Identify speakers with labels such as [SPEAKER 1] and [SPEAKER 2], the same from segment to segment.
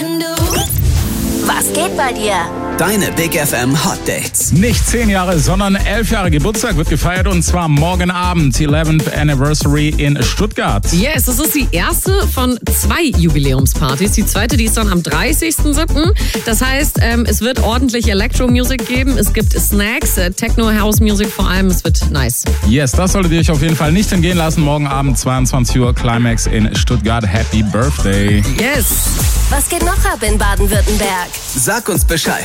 [SPEAKER 1] Was geht bei dir?
[SPEAKER 2] Deine Big FM Hot Dates.
[SPEAKER 3] Nicht 10 Jahre, sondern 11 Jahre Geburtstag wird gefeiert und zwar morgen Abend, 11th Anniversary in Stuttgart.
[SPEAKER 4] Yes, das ist die erste von 2 Jubiläumspartys. Die zweite, die ist dann am 30.07. Das heißt, es wird ordentlich Electro-Music geben, es gibt Snacks, Techno-House-Music vor allem, es wird nice.
[SPEAKER 3] Yes, das solltet ihr euch auf jeden Fall nicht entgehen lassen. Morgen Abend, 22 Uhr, Climax in Stuttgart. Happy Birthday.
[SPEAKER 4] Yes.
[SPEAKER 1] Was geht noch ab in Baden-Württemberg?
[SPEAKER 2] Sag uns Bescheid.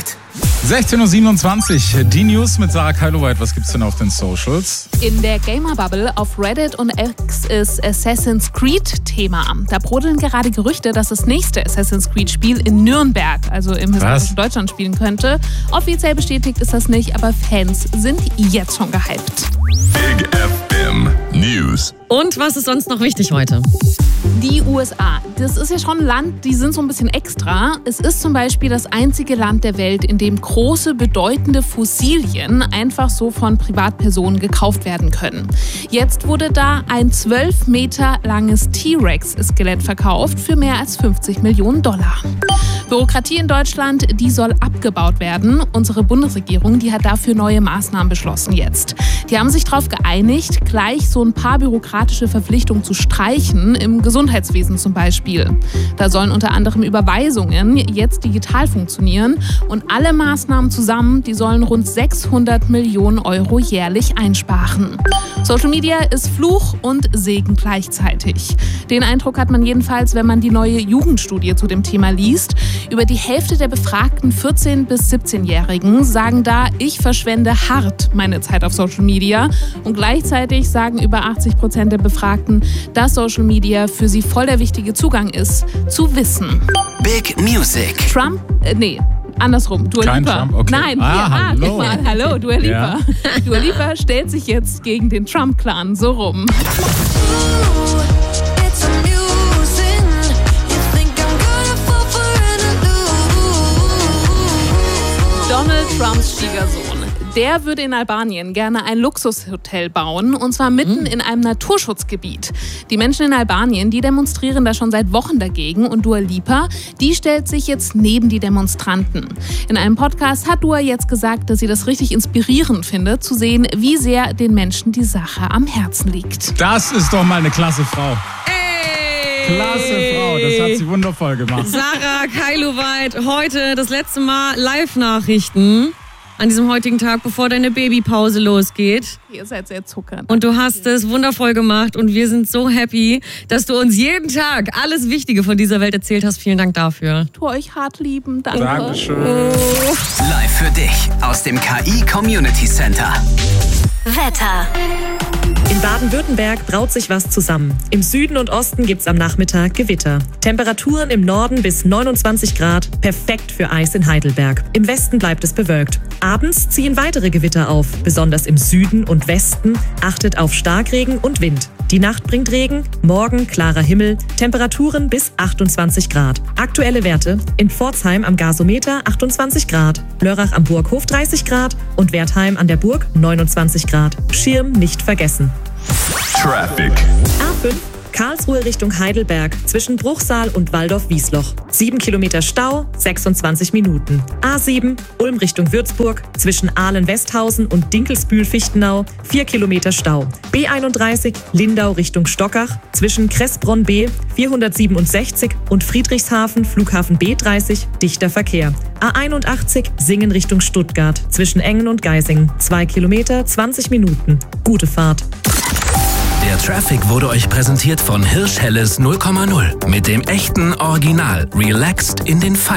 [SPEAKER 3] 16.27 Uhr, die News mit Sarah Keiloweit. Was gibt's denn auf den Socials?
[SPEAKER 5] In der Gamer-Bubble auf Reddit und X ist Assassin's Creed Thema. Da brodeln gerade Gerüchte, dass das nächste Assassin's Creed-Spiel in Nürnberg, also im historischen Deutschland, spielen könnte. Offiziell bestätigt ist das nicht, aber Fans sind jetzt schon gehypt.
[SPEAKER 6] Big FM News.
[SPEAKER 4] Und was ist sonst noch wichtig heute?
[SPEAKER 5] Die USA, das ist ja schon ein Land, die sind so ein bisschen extra. Es ist zum Beispiel das einzige Land der Welt, in dem große, bedeutende Fossilien einfach so von Privatpersonen gekauft werden können. Jetzt wurde da ein 12 Meter langes T-Rex-Skelett verkauft für mehr als $50 Millionen. Bürokratie in Deutschland, die soll abgebaut werden. Unsere Bundesregierung, die hat dafür neue Maßnahmen beschlossen jetzt. Die haben sich darauf geeinigt, gleich so ein paar bürokratische Verpflichtungen zu streichen, im Gesundheitswesen zum Beispiel. Da sollen unter anderem Überweisungen jetzt digital funktionieren und alle Maßnahmen zusammen, die sollen rund 600 Millionen Euro jährlich einsparen. Social Media ist Fluch und Segen gleichzeitig. Den Eindruck hat man jedenfalls, wenn man die neue Jugendstudie zu dem Thema liest. Über die Hälfte der befragten 14- bis 17-Jährigen sagen da, ich verschwende hart meine Zeit auf Social Media. Und gleichzeitig sagen über 80% der Befragten, dass Social Media für sie voll der wichtige Zugang ist, zu Wissen.
[SPEAKER 2] Big Music.
[SPEAKER 5] Trump? Andersrum. Dua
[SPEAKER 3] Kein
[SPEAKER 5] Lipa.
[SPEAKER 3] Trump, okay.
[SPEAKER 5] Nein,
[SPEAKER 3] hallo.
[SPEAKER 5] Hallo, Dua Lipa.
[SPEAKER 3] Ja.
[SPEAKER 5] Dua Lipa stellt sich jetzt gegen den Trump-Clan so rum. Donald Trumps Schwiegersohn. Der würde in Albanien gerne ein Luxushotel bauen, und zwar mitten in einem Naturschutzgebiet. Die Menschen in Albanien, die demonstrieren da schon seit Wochen dagegen, und Dua Lipa, die stellt sich jetzt neben die Demonstranten. In einem Podcast hat Dua jetzt gesagt, dass sie das richtig inspirierend findet, zu sehen, wie sehr den Menschen die Sache am Herzen liegt.
[SPEAKER 3] Das ist doch mal eine klasse Frau. Klasse Frau, das hat sie wundervoll gemacht.
[SPEAKER 4] Sarah Keiloweit, heute das letzte Mal Live-Nachrichten an diesem heutigen Tag, bevor deine Babypause losgeht.
[SPEAKER 5] Ihr seid sehr zuckernd.
[SPEAKER 4] Und du hast es wundervoll gemacht und wir sind so happy, dass du uns jeden Tag alles Wichtige von dieser Welt erzählt hast. Vielen Dank dafür.
[SPEAKER 5] Tu euch hart lieben, danke.
[SPEAKER 3] Dankeschön.
[SPEAKER 2] Live für dich aus dem KI Community Center.
[SPEAKER 1] Wetter.
[SPEAKER 7] In Baden-Württemberg braut sich was zusammen. Im Süden und Osten gibt's am Nachmittag Gewitter. Temperaturen im Norden bis 29 Grad, perfekt für Eis in Heidelberg. Im Westen bleibt es bewölkt. Abends ziehen weitere Gewitter auf, besonders im Süden und Westen. Achtet auf Starkregen und Wind. Die Nacht bringt Regen, morgen klarer Himmel, Temperaturen bis 28 Grad. Aktuelle Werte: in Pforzheim am Gasometer 28 Grad, Lörrach am Burghof 30 Grad und Wertheim an der Burg 29 Grad. Schirm nicht vergessen.
[SPEAKER 6] Traffic.
[SPEAKER 7] A5 Karlsruhe Richtung Heidelberg zwischen Bruchsal und Waldorf-Wiesloch. 7 Kilometer Stau, 26 Minuten. A7 Ulm Richtung Würzburg zwischen Ahlen-Westhausen und Dinkelsbühl-Fichtenau. 4 Kilometer Stau. B31 Lindau Richtung Stockach zwischen Kressbronn B 467 und Friedrichshafen Flughafen B30 dichter Verkehr. A81 Singen Richtung Stuttgart zwischen Engen und Geisingen. 2 Kilometer, 20 Minuten. Gute Fahrt.
[SPEAKER 2] Der Traffic wurde euch präsentiert von Hirsch Helles 0,0 mit dem echten Original Relaxed in den Feiern.